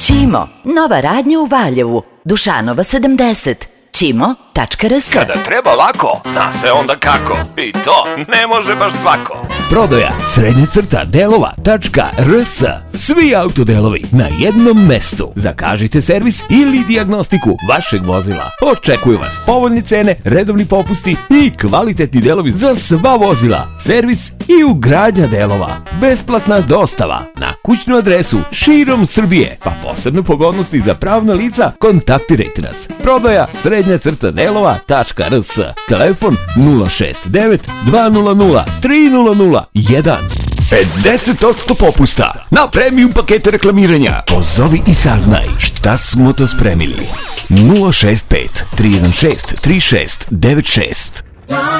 Ćimo, nova radnja u Valjevu, Dušanova 70. Ćimo.rs. Kada treba lako, zna se onda kako. I to ne može baš svako. Prodaja _delova.rs. Svi autodelovi na jednom mestu. Zakažite servis ili dijagnostiku vašeg vozila. Očekuju vas povoljne cene, redovni popusti i kvalitetni delovi za sva vozila. Servis i ugradnja delova. Besplatna dostava na kućnu adresu širom Srbije. Pa posebne pogodnosti za pravna lica, kontaktirajte nas. Prodaja _delova.rs. Telefon 069 200 300 1. 50% popusta na premium pakete reklamiranja. Pozovi i saznaj šta smo to spremili. 065 316 3696.